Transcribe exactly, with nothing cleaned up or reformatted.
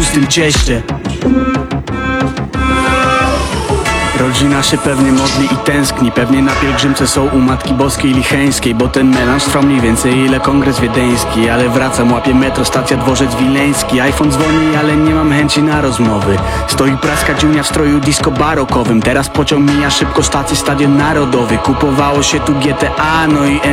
tym cieście. Rodzina się pewnie modli i tęskni. Pewnie na pielgrzymce są u Matki Boskiej Licheńskiej, bo ten melanż trwa mniej więcej ile kongres wiedeński. Ale wracam, łapię metro, stacja dworzec wileński. iPhone dzwoni, ale nie mam chęci na rozmowy. Stoi praska dziunia w stroju disco barokowym. Teraz pociąg mija szybko stację, Stadion Narodowy. Kupowało się tu G T A, no i